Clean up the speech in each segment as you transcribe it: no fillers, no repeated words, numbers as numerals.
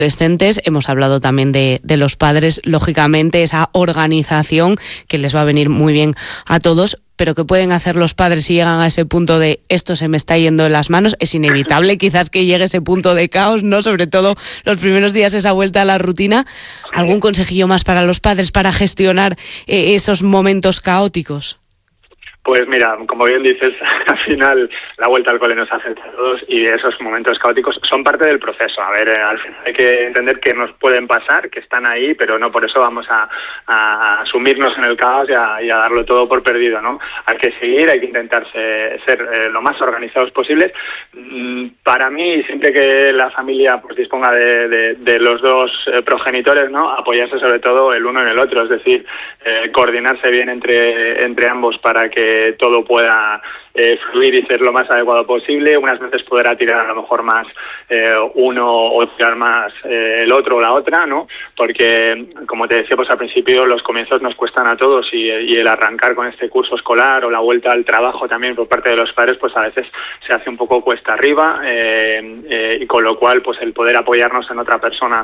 adolescentes. Hemos hablado también de los padres, lógicamente, esa organización que les va a venir muy bien a todos, pero ¿qué pueden hacer los padres si llegan a ese punto de esto se me está yendo de las manos? Es inevitable quizás que llegue ese punto de caos, ¿no? Sobre todo los primeros días, esa vuelta a la rutina. ¿Algún consejillo más para los padres para gestionar esos momentos caóticos? Pues mira, como bien dices, al final la vuelta al cole nos afecta a todos y esos momentos caóticos son parte del proceso. A ver, al final hay que entender que nos pueden pasar, que están ahí, pero no por eso vamos a sumirnos en el caos y a darlo todo por perdido, ¿no? Hay que seguir, hay que intentar ser lo más organizados posibles. Para mí, siempre que la familia pues disponga de los dos progenitores, ¿no? Apoyarse sobre todo el uno en el otro, es decir, coordinarse bien entre ambos para que todo pueda fluir y ser lo más adecuado posible. Unas veces podrá tirar a lo mejor más uno o tirar más el otro o la otra, ¿no? Porque, como te decía, pues al principio los comienzos nos cuestan a todos y el arrancar con este curso escolar o la vuelta al trabajo también por parte de los padres, pues a veces se hace un poco cuesta arriba y con lo cual pues el poder apoyarnos en otra persona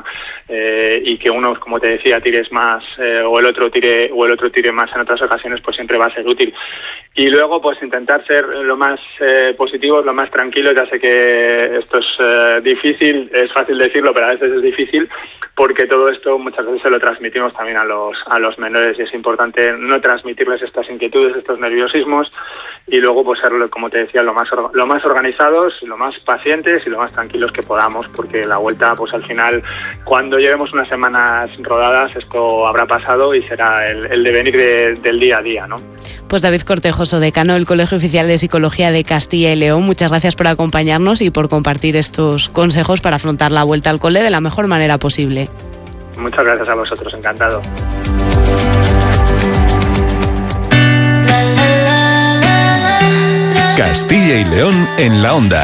y que uno, como te decía, tires más o el otro tire más en otras ocasiones, pues siempre va a ser útil. Y luego pues intentar ser lo más positivos, lo más tranquilos. Ya sé que esto es difícil, es fácil decirlo, pero a veces es difícil porque todo esto muchas veces se lo transmitimos también a los menores y es importante no transmitirles estas inquietudes, estos nerviosismos y luego pues ser, como te decía, lo más organizados, lo más pacientes y lo más tranquilos que podamos, porque la vuelta pues al final cuando llevemos unas semanas rodadas esto habrá pasado y será el devenir del día a día, ¿no? Pues David Cortejoso, decano del Colegio Oficial de Psicología de Castilla y León, muchas gracias por acompañarnos y por compartir estos consejos para afrontar la vuelta al cole de la mejor manera posible. Muchas gracias a vosotros, encantado. Castilla y León en la onda.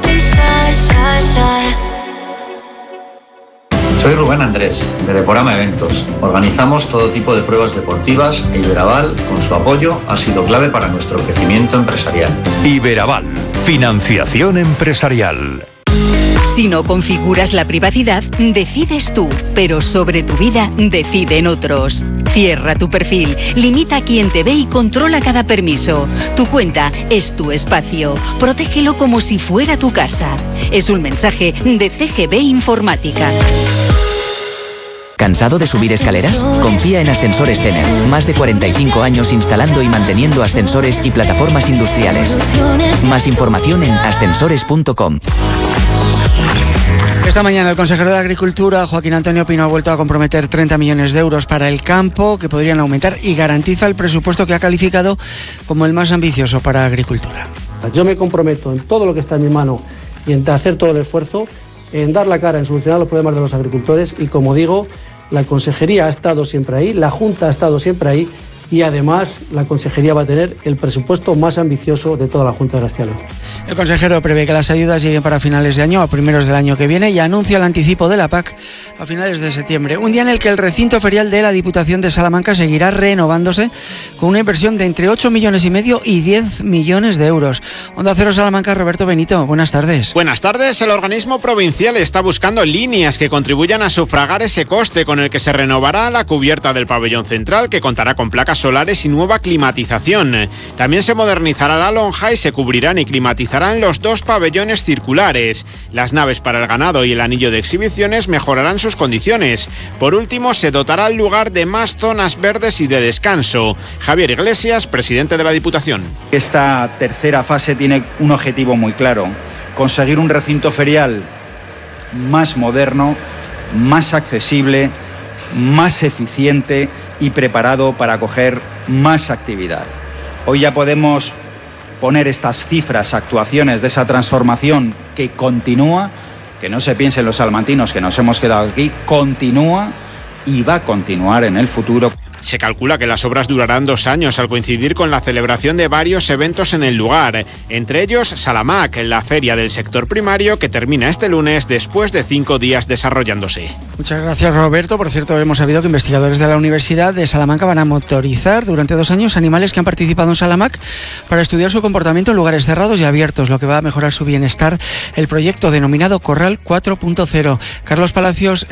Soy Rubén Andrés, de Deporama Eventos. Organizamos todo tipo de pruebas deportivas e Iberaval, con su apoyo, ha sido clave para nuestro crecimiento empresarial. Iberaval, financiación empresarial. Si no configuras la privacidad, decides tú, pero sobre tu vida deciden otros. Cierra tu perfil, limita a quien te ve y controla cada permiso. Tu cuenta es tu espacio. Protégelo como si fuera tu casa. Es un mensaje de CGB Informática. ¿Cansado de subir escaleras? Confía en Ascensores Cener. Más de 45 años instalando y manteniendo ascensores y plataformas industriales. Más información en ascensores.com. Esta mañana el consejero de Agricultura, Joaquín Antonio Pino, ha vuelto a comprometer 30 millones de euros para el campo, que podrían aumentar, y garantiza el presupuesto que ha calificado como el más ambicioso para Agricultura. Yo me comprometo en todo lo que está en mi mano y en hacer todo el esfuerzo, en dar la cara, en solucionar los problemas de los agricultores y, como digo, la Consejería ha estado siempre ahí, la Junta ha estado siempre ahí y además la Consejería va a tener el presupuesto más ambicioso de toda la Junta de Castilla y León. El consejero prevé que las ayudas lleguen para finales de año, a primeros del año que viene, y anuncia el anticipo de la PAC a finales de septiembre. Un día en el que el recinto ferial de la Diputación de Salamanca seguirá renovándose con una inversión de entre 8,5 millones y 10 millones de euros. Onda Cero Salamanca, Roberto Benito, buenas tardes. Buenas tardes. El organismo provincial está buscando líneas que contribuyan a sufragar ese coste con el que se renovará la cubierta del pabellón central, que contará con placas solares y nueva climatización. También se modernizará la lonja y se cubrirán y climatizarán los dos pabellones circulares. Las naves para el ganado y el anillo de exhibiciones mejorarán sus condiciones. Por último, se dotará el lugar de más zonas verdes y de descanso. Javier Iglesias, presidente de la Diputación. Esta tercera fase tiene un objetivo muy claro: conseguir un recinto ferial más moderno, más accesible, más eficiente y preparado para acoger más actividad. Hoy ya podemos poner estas cifras, actuaciones de esa transformación que continúa, que no se piensen los salmantinos que nos hemos quedado aquí, continúa y va a continuar en el futuro. Se calcula que las obras durarán 2 años al coincidir con la celebración de varios eventos en el lugar, entre ellos Salamac, la feria del sector primario que termina este lunes después de 5 días desarrollándose. Muchas gracias, Roberto. Por cierto, hemos sabido que investigadores de la Universidad de Salamanca van a monitorizar durante 2 años animales que han participado en Salamac para estudiar su comportamiento en lugares cerrados y abiertos, lo que va a mejorar su bienestar. El proyecto denominado Corral 4.0. Carlos Palacios